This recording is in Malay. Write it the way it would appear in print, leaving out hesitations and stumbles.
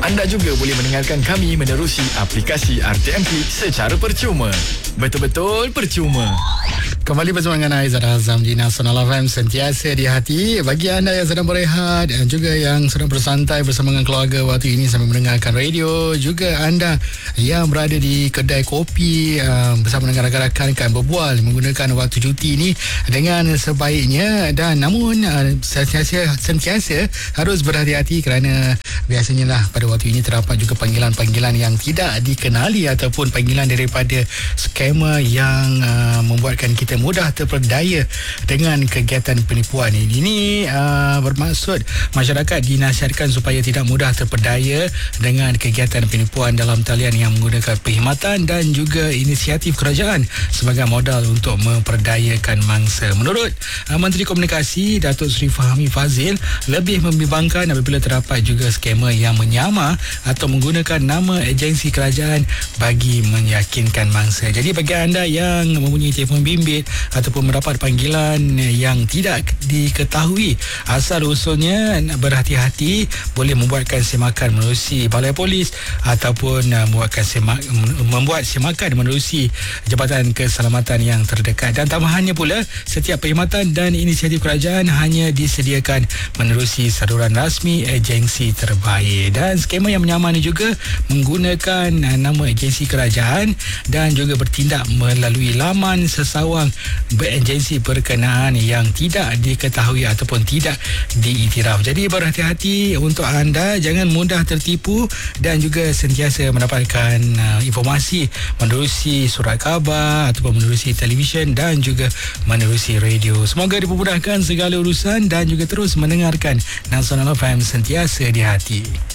Anda juga boleh mendengarkan kami menerusi aplikasi RTM Klik secara percuma. Betul-betul percuma. Kembali bersama dengan Aizat Azam di Nasional FM, sentiasa di hati. Bagi anda yang sedang berehat dan juga yang sedang bersantai bersama dengan keluarga waktu ini sambil mendengarkan radio, juga anda yang berada di kedai kopi bersama dengan rakan-rakan kan berbual menggunakan waktu cuti ini dengan sebaiknya, dan namun sentiasa harus berhati-hati kerana biasanya lah pada waktu ini terdapat juga panggilan-panggilan yang tidak dikenali ataupun panggilan daripada skamer yang membuatkan kita mudah terperdaya dengan kegiatan penipuan ini. Ini bermaksud masyarakat dinasihatkan supaya tidak mudah terperdaya dengan kegiatan penipuan dalam talian yang menggunakan perkhidmatan dan juga inisiatif kerajaan sebagai modal untuk memperdayakan mangsa. Menurut Menteri Komunikasi Datuk Seri Fahmi Fazil, lebih membimbangkan apabila terdapat juga skamer yang menyamar atau menggunakan nama agensi kerajaan bagi meyakinkan mangsa. Jadi bagi anda yang mempunyai telefon bimbit ataupun mendapat panggilan yang tidak diketahui asal usulnya, berhati-hati, boleh membuatkan semakan menerusi balai polis ataupun membuat semakan menerusi Jabatan Keselamatan yang terdekat. Dan tambahannya pula, setiap perkhidmatan dan inisiatif kerajaan hanya disediakan menerusi saluran rasmi agensi terbaik. Dan skema yang menyamar ini juga menggunakan nama agensi kerajaan dan juga bertindak melalui laman sesawang beragensi berkenaan yang tidak diketahui ataupun tidak diiktiraf. Jadi berhati-hati untuk anda, jangan mudah tertipu dan juga sentiasa mendapatkan informasi menerusi surat khabar ataupun menerusi televisyen dan juga menerusi radio. Semoga dipermudahkan segala urusan dan juga terus mendengarkan Nasional FM, sentiasa di hati.